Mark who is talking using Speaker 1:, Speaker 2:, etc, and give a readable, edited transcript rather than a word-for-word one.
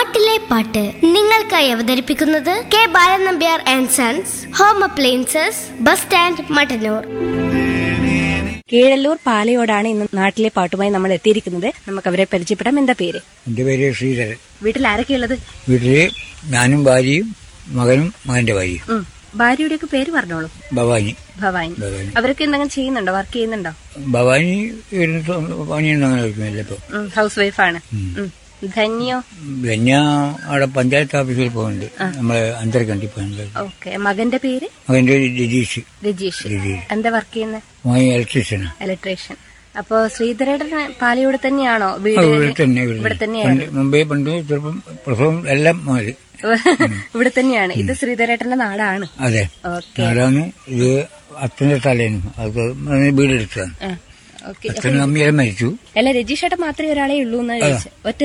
Speaker 1: നാട്ടിലെ പാട്ട് നിങ്ങൾക്കായി അവതരിപ്പിക്കുന്നത് K Balanambiar and sons, home appliances, bus stand, Mattannur.
Speaker 2: Keezhallur പാലയോടാണ് ഇന്ന് നാട്ടിലെ പാട്ടുമായി നമ്മൾ എത്തിയിരിക്കുന്നത്. നമുക്ക് അവരെ പരിചയപ്പെടാം. എന്താ പേര്?
Speaker 3: എന്റെ പേര് ശ്രീധരൻ.
Speaker 2: വീട്ടിൽ ആരൊക്കെയുള്ളത്?
Speaker 3: വീട്ടില് ഞാനും ഭാര്യയും മകനും മകന്റെ ഭാര്യയും.
Speaker 2: ഭാര്യയുടെയൊക്കെ പേര് പറഞ്ഞോളൂ.
Speaker 3: ഭവാനി.
Speaker 2: അവരൊക്കെ എന്തെങ്കിലും ചെയ്യുന്നുണ്ടോ? വർക്ക് ചെയ്യുന്നുണ്ടോ?
Speaker 3: ഭവാനി പണിയുണ്ട്, അങ്ങനെ വയ്ക്കുന്നില്ല ഇപ്പൊ.
Speaker 2: ഹൗസ് വൈഫാണ്. ധന്യോ?
Speaker 3: ധന്യ അവിടെ പഞ്ചായത്ത് ഓഫീസിൽ പോകുന്നുണ്ട്, നമ്മളെ അന്തരക്കണ്ടി പോകുന്നുണ്ട്.
Speaker 2: ഓക്കെ. മകന്റെ പേര്?
Speaker 3: മകന്റെ രജീഷ്.
Speaker 2: എന്താ വർക്ക് ചെയ്യുന്നത്?
Speaker 3: ഇലക്ട്രീഷ്യൻ.
Speaker 2: അപ്പൊ ശ്രീധരേട്ടൻ പാലയോട് തന്നെയാണോ വീട്? ഇവിടെ തന്നെയാണ്.
Speaker 3: മുമ്പേ പണ്ട് ചെറുപ്പം പ്രസവം എല്ലാം മാറി
Speaker 2: ഇവിടെ തന്നെയാണ്. ഇത് ശ്രീധരേട്ടന്റെ നാടാണ്.
Speaker 3: അതെ, നാടാണ്. ഇത് അച്ഛന്റെ തലേനും അത് വീടെടുത്തതാണ്. അച്ഛനും അമ്മയെല്ലാം മരിച്ചു.
Speaker 2: അല്ല, രജീഷേട്ടൻ മാത്രമേ ഒരാളെ ഉള്ളൂ എന്ന് ചോദിച്ചു. ഒറ്റ